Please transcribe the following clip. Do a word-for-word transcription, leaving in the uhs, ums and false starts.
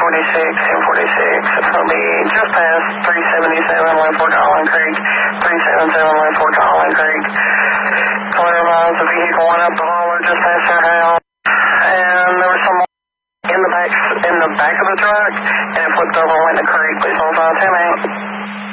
forty-six, ten forty-six. It's going to be just past three seventy-seven, one four Garland Creek, three seventy-seven, one four Garland Creek. Clarifies the vehicle went up the holler just past our house, and there was someone in the back in the back of the truck, and it flipped over and went in the creek. Please hold on to me.